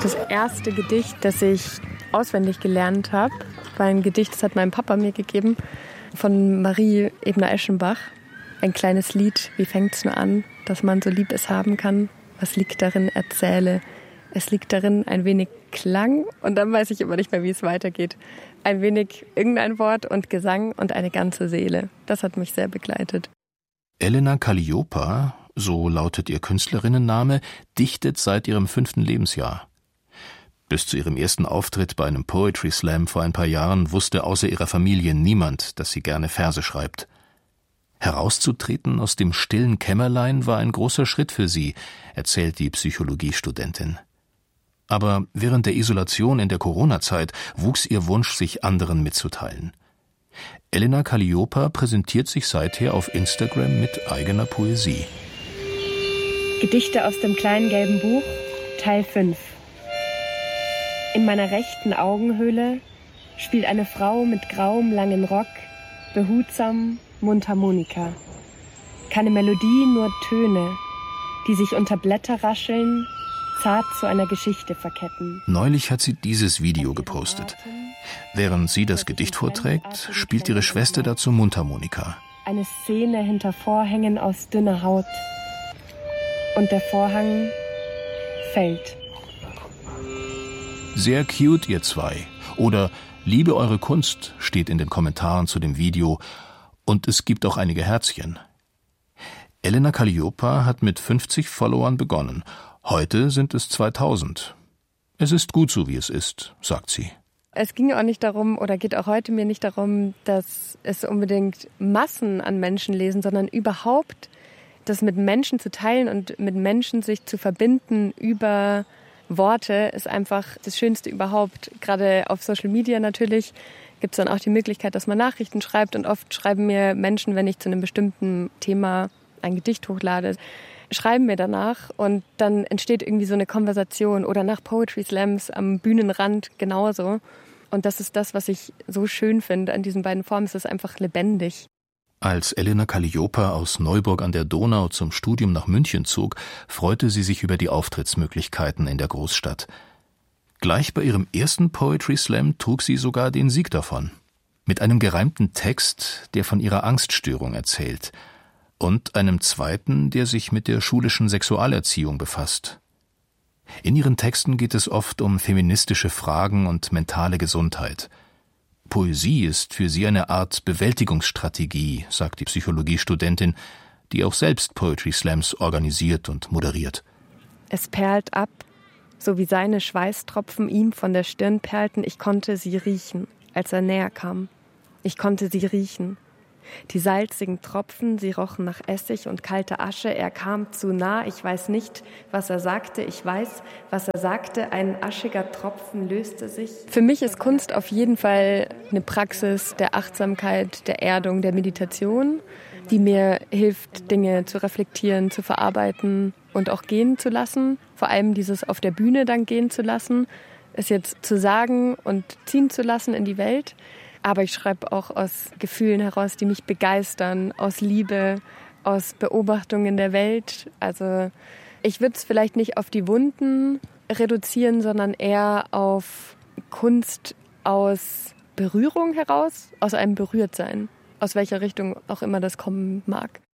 Das erste Gedicht, das ich auswendig gelernt habe, war ein Gedicht, das hat mein Papa mir gegeben, von Marie Ebner-Eschenbach. Ein kleines Lied, wie fängt's nur an, dass man so lieb es haben kann. Was liegt darin, erzähle. Es liegt darin ein wenig Klang und dann weiß ich immer nicht mehr, wie es weitergeht. Ein wenig irgendein Wort und Gesang und eine ganze Seele. Das hat mich sehr begleitet. Elena Kallioper, so lautet ihr Künstlerinnenname, dichtet seit ihrem 5. Lebensjahr. Bis zu ihrem ersten Auftritt bei einem Poetry Slam vor ein paar Jahren wusste außer ihrer Familie niemand, dass sie gerne Verse schreibt. Herauszutreten aus dem stillen Kämmerlein war ein großer Schritt für sie, erzählt die Psychologiestudentin. Aber während der Isolation in der Corona-Zeit wuchs ihr Wunsch, sich anderen mitzuteilen. Elena Kallioper präsentiert sich seither auf Instagram mit eigener Poesie. Gedichte aus dem kleinen gelben Buch, Teil 5. In meiner rechten Augenhöhle spielt eine Frau mit grauem, langem Rock, behutsam Mundharmonika. Keine Melodie, nur Töne, die sich unter Blätterrascheln zart zu einer Geschichte verketten. Neulich hat sie dieses Video gepostet. Während sie das Gedicht vorträgt, spielt ihre Schwester dazu Mundharmonika. Eine Szene hinter Vorhängen aus dünner Haut. Und der Vorhang fällt. Sehr cute, ihr zwei. Oder Liebe eure Kunst steht in den Kommentaren zu dem Video. Und es gibt auch einige Herzchen. Elena Kallioper hat mit 50 Followern begonnen. Heute sind es 2000. Es ist gut so, wie es ist, sagt sie. Es ging auch nicht darum, oder geht auch heute mir nicht darum, dass es unbedingt Massen an Menschen lesen, sondern überhaupt das mit Menschen zu teilen und mit Menschen sich zu verbinden über Worte ist einfach das Schönste überhaupt. Gerade auf Social Media natürlich gibt es dann auch die Möglichkeit, dass man Nachrichten schreibt. Und oft schreiben mir Menschen, wenn ich zu einem bestimmten Thema ein Gedicht hochlade, schreiben mir danach und dann entsteht irgendwie so eine Konversation oder nach Poetry Slams am Bühnenrand genauso. Und das ist das, was ich so schön finde an diesen beiden Formen. Es ist einfach lebendig. Als Elena Kallioper aus Neuburg an der Donau zum Studium nach München zog, freute sie sich über die Auftrittsmöglichkeiten in der Großstadt. Gleich bei ihrem ersten Poetry Slam trug sie sogar den Sieg davon. Mit einem gereimten Text, der von ihrer Angststörung erzählt. Und einem zweiten, der sich mit der schulischen Sexualerziehung befasst. In ihren Texten geht es oft um feministische Fragen und mentale Gesundheit. Poesie ist für sie eine Art Bewältigungsstrategie, sagt die Psychologiestudentin, die auch selbst Poetry Slams organisiert und moderiert. Es perlt ab, so wie seine Schweißtropfen ihm von der Stirn perlten. Ich konnte sie riechen, als er näher kam. Ich konnte sie riechen. Die salzigen Tropfen, sie rochen nach Essig und kalter Asche. Er kam zu nah, ich weiß nicht, was er sagte. Ich weiß, was er sagte. Ein aschiger Tropfen löste sich. Für mich ist Kunst auf jeden Fall eine Praxis der Achtsamkeit, der Erdung, der Meditation, die mir hilft, Dinge zu reflektieren, zu verarbeiten und auch gehen zu lassen. Vor allem dieses auf der Bühne dann gehen zu lassen, es jetzt zu sagen und ziehen zu lassen in die Welt. Aber ich schreibe auch aus Gefühlen heraus, die mich begeistern, aus Liebe, aus Beobachtungen der Welt. Also ich würde es vielleicht nicht auf die Wunden reduzieren, sondern eher auf Kunst aus Berührung heraus, aus einem Berührtsein, aus welcher Richtung auch immer das kommen mag.